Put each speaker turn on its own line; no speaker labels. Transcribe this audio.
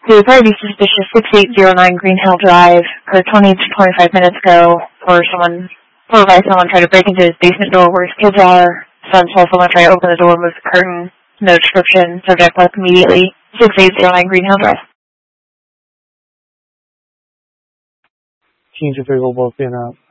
The probably be suspicious 6809 Green Hill Drive, or 20 to 25 minutes ago, where someone tried to break into his basement door where his kids are. Son saw someone try to open the door, move the curtain. No description. Subject left immediately. 6809 Green Hill Drive.
请指挥部报变啊。